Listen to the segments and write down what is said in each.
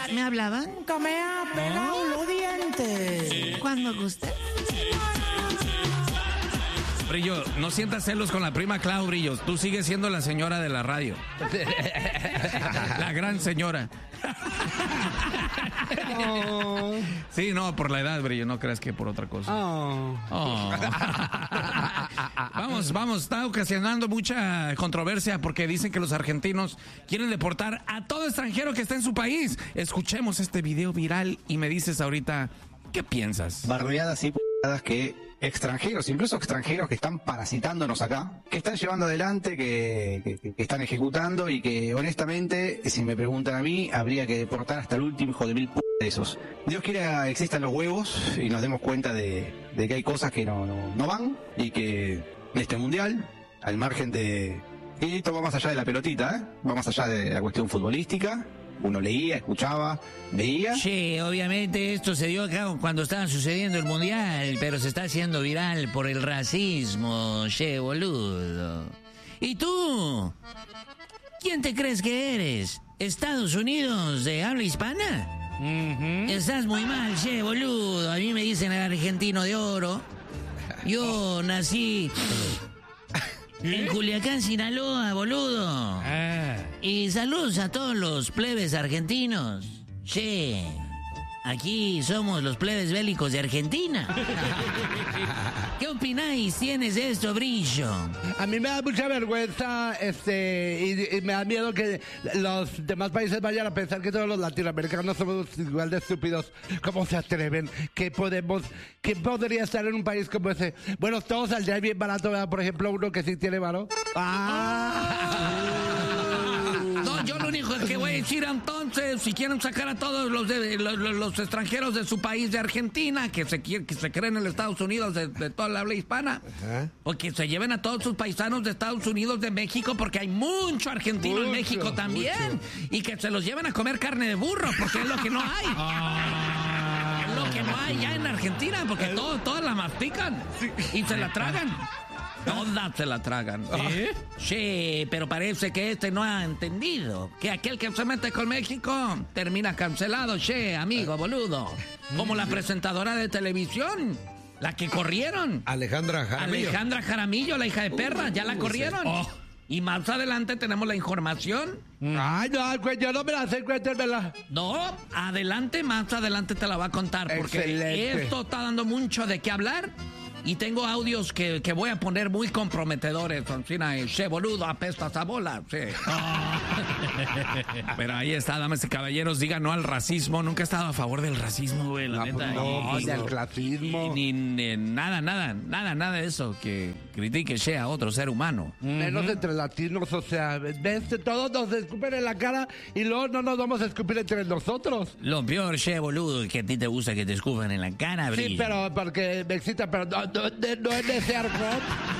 ¿Me hablaban? Nunca me ha pelado los dientes. Cuando guste. Brillo, no sientas celos con la prima Clau, Brillo. Tú sigues siendo la señora de la radio. La gran señora. Oh. Sí, no, por la edad, Brillo, no creas que por otra cosa. Oh. Oh. Vamos, está ocasionando mucha controversia porque dicen que los argentinos quieren deportar a todo extranjero que está en su país. Escuchemos este video viral y me dices ahorita, ¿qué piensas? Bardeadas y p***adas que extranjeros, incluso extranjeros que están parasitándonos acá, que están llevando adelante, que están ejecutando y que honestamente, si me preguntan a mí, habría que deportar hasta el último hijo de mil p*** de esos. Dios quiera existan los huevos y nos demos cuenta de que hay cosas que no van y que este mundial, al margen de... Y esto va más allá de la pelotita, ¿eh? Va más allá de la cuestión futbolística. Uno leía, escuchaba, veía. Sí, obviamente esto se dio acá cuando estaba sucediendo el mundial, pero se está haciendo viral por el racismo, che, boludo. ¿Y tú? ¿Quién te crees que eres? ¿Estados Unidos de habla hispana? Estás muy mal, che, boludo. A mí me dicen el argentino de oro. Yo nací en Culiacán, Sinaloa, boludo. Y saludos a todos los plebes argentinos. Che, aquí somos los plebes bélicos de Argentina. ¿Qué opináis? ¿Tienes esto, Brillo? A mí me da mucha vergüenza y me da miedo que los demás países vayan a pensar que todos los latinoamericanos somos igual de estúpidos. ¿Cómo se atreven? ¿Qué podría estar en un país como ese? Bueno, todo saldría bien barato, ¿verdad? Por ejemplo, uno que sí tiene varo. No, yo lo único que voy a decir entonces, si quieren sacar a todos los extranjeros de su país, de Argentina, que se creen en los Estados Unidos de toda la habla hispana, o que se lleven a todos sus paisanos de Estados Unidos, de México, porque hay mucho argentino en México también, y que se los lleven a comer carne de burro, porque es lo que no hay. Lo que no hay ya en Argentina, porque todos la mastican y se la tragan. Todas se la tragan. ¿Sí? Sí, pero parece que no ha entendido que aquel que se mete con México termina cancelado, amigo, boludo. Como la presentadora de televisión, la que corrieron. Alejandra Jaramillo, la hija de perra, ya la corrieron. Y más adelante tenemos la información. Ay, no, yo no me la sé, cuéntemela. No, más adelante te la va a contar. Porque excelente. Esto está dando mucho de qué hablar. Y tengo audios que voy a poner muy comprometedores. Che, boludo, apestas a bola. Sí. Pero ahí está, damas y caballeros. Diga no al racismo. Nunca he estado a favor del racismo, güey, la neta. No, del clasismo. Ni nada de eso. Que critique Che a otro ser humano. Menos entre latinos, o sea, ves, todos nos escupen en la cara y luego no nos vamos a escupir entre nosotros. Lo peor, Che, boludo, es que a ti te gusta que te escupan en la cara, Brillo. Sí, pero porque me excita, pero no es de ese argot.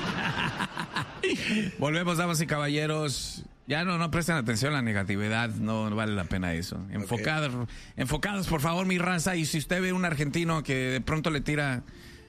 Volvemos, damas y caballeros. Ya no presten atención a la negatividad, no vale la pena eso. Enfocados, por favor, mi raza. Y si usted ve un argentino que de pronto le tira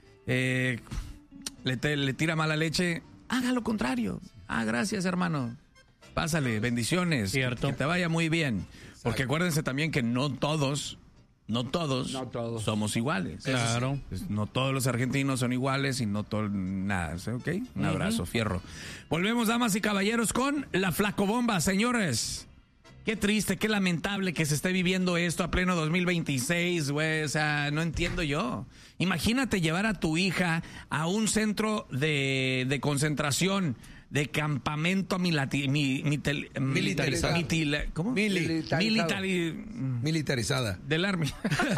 le tira mala leche, haga lo contrario. Gracias, hermano. Pásale, bendiciones. Cierto. Que te vaya muy bien. Porque acuérdense también que no todos somos iguales. Claro. No todos los argentinos son iguales y no todo nada, ¿ok? Un abrazo, fierro. Volvemos, damas y caballeros, con la flacobomba, señores. Qué triste, qué lamentable que se esté viviendo esto a pleno 2026, güey. O sea, no entiendo yo. Imagínate llevar a tu hija a un centro de concentración, de campamento militarizado. ¿Cómo? Militarizada. Del Army.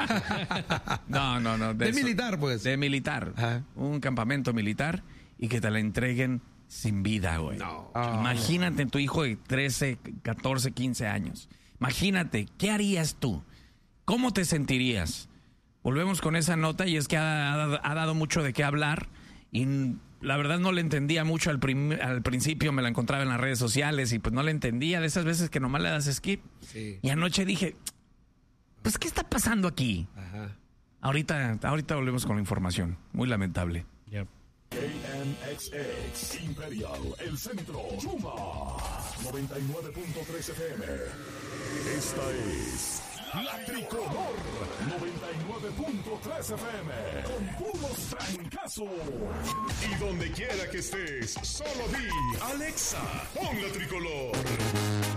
No. De militar, pues. De militar. Ajá. Un campamento militar y que te la entreguen sin vida, güey. No. Imagínate tu hijo de 13, 14, 15 años. Imagínate, ¿qué harías tú? ¿Cómo te sentirías? Volvemos con esa nota y es que ha dado mucho de qué hablar y la verdad no le entendía mucho al principio, me la encontraba en las redes sociales y pues no le entendía, de esas veces que nomás le das skip. Sí. Y anoche dije, pues ¿qué está pasando aquí? Ajá. Ahorita volvemos con la información, muy lamentable. Yep. KMXX Imperial, el centro, Chuma 99.3 FM. Esta es La Tricolor 99.3 FM con puros trancazos. Y donde quiera que estés, solo di Alexa, pon la Tricolor.